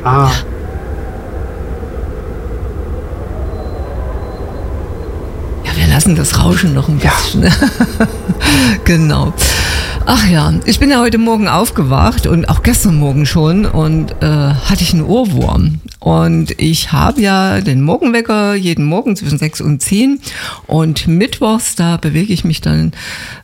Ah. Ja, wir lassen das Rauschen noch ein bisschen. Ja. Genau. Ach ja, ich bin ja heute Morgen aufgewacht und auch gestern Morgen schon und hatte ich einen Ohrwurm. Und ich habe ja den Morgenwecker jeden Morgen zwischen 6 und 10 und mittwochs, da bewege ich mich dann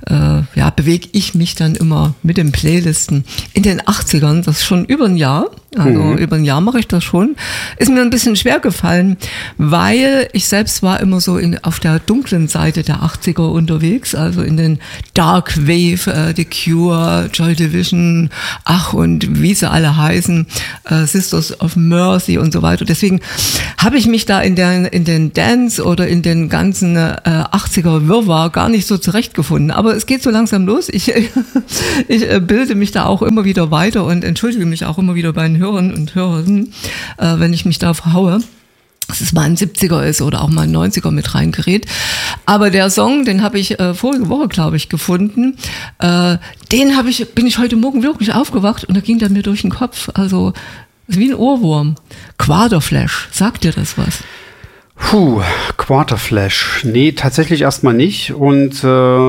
immer mit den Playlisten in den 80ern, das ist schon über ein Jahr. Also über ein Jahr mache ich das schon. Ist mir ein bisschen schwer gefallen, weil ich selbst war immer so auf der dunklen Seite der 80er unterwegs, also in den Dark Wave, The Cure, Joy Division, und wie sie alle heißen, Sisters of Mercy und so weiter. Deswegen habe ich mich da in den Dance oder in den ganzen 80er Wirrwarr gar nicht so zurechtgefunden. Aber es geht so langsam los. Ich bilde mich da auch immer wieder weiter und entschuldige mich auch immer wieder bei den Hörern und Hörerinnen, wenn ich mich da verhaue, dass es mal ein 70er ist oder auch mal ein 90er mit reingerät. Aber der Song, den habe ich vorige Woche, glaube ich, gefunden. Bin ich heute Morgen wirklich aufgewacht und da ging der mir durch den Kopf. Also wie ein Ohrwurm. Quarterflash, sagt dir das was? Quarterflash. Nee, tatsächlich erstmal nicht. Und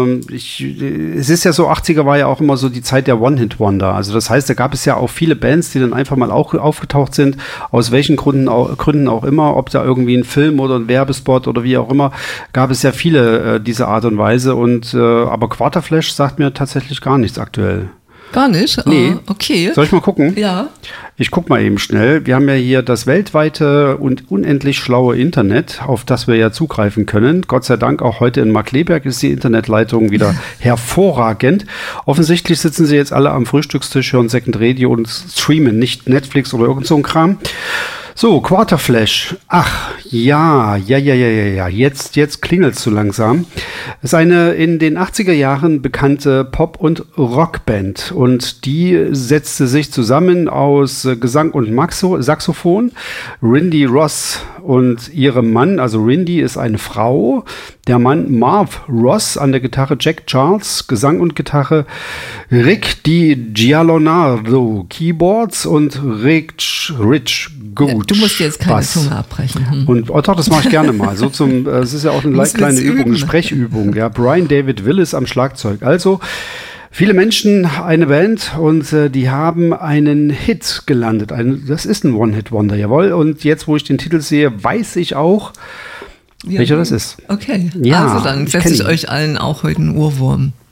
es ist ja so, 80er war ja auch immer so die Zeit der One-Hit-Wonder. Also das heißt, da gab es ja auch viele Bands, die dann einfach mal auch aufgetaucht sind, aus welchen Gründen auch immer, ob da irgendwie ein Film oder ein Werbespot oder wie auch immer, gab es ja viele dieser Art und Weise. Und aber Quarterflash sagt mir tatsächlich gar nichts aktuell. Gar nicht? Nee. Okay. Soll ich mal gucken? Ja. Ich guck mal eben schnell. Wir haben ja hier das weltweite und unendlich schlaue Internet, auf das wir ja zugreifen können. Gott sei Dank auch heute in Markkleeberg ist die Internetleitung wieder hervorragend. Offensichtlich sitzen sie jetzt alle am Frühstückstisch, hören Second Radio und streamen, nicht Netflix oder irgend so ein Kram. So, Quarterflash. Ach, ja. Jetzt klingelt's so langsam. Es ist eine in den 80er Jahren bekannte Pop- und Rockband. Und die setzte sich zusammen aus Gesang und Saxophon. Rindy Ross und ihrem Mann, also Rindy ist eine Frau. Der Mann Marv Ross an der Gitarre, Jack Charles, Gesang und Gitarre, Rick DiGiallonardo, Keyboards und Rich Good. Du musst jetzt keine Zunge abbrechen. Und doch, das mache ich gerne mal. So es ist ja auch eine kleine Übung, eine Sprechübung. Ja, Brian David Willis am Schlagzeug. Also viele Menschen, eine Band und die haben einen Hit gelandet. Das ist ein One-Hit-Wonder, jawohl. Und jetzt, wo ich den Titel sehe, weiß ich auch, welcher das ist. Okay, ja, also dann setze ich euch allen auch heute einen Ohrwurm.